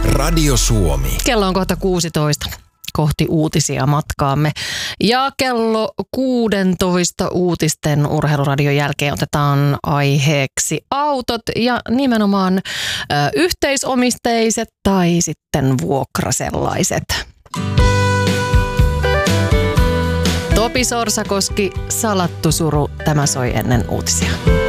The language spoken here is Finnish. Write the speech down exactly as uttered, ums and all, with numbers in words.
Radio Suomi. Kello on kohta kuusitoista. Kohti uutisia matkaamme. Ja kello kuusitoista uutisten urheiluradion jälkeen otetaan aiheeksi autot ja nimenomaan ö, yhteisomisteiset tai sitten vuokrasellaiset. Topi Sorsakoski, salattu suru, tämä soi ennen uutisia.